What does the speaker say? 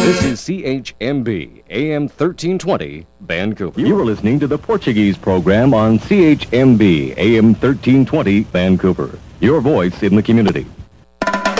This is CHMB, AM 1320, Vancouver. You are listening to the Portuguese program on CHMB, AM 1320, Vancouver. Your voice in the community.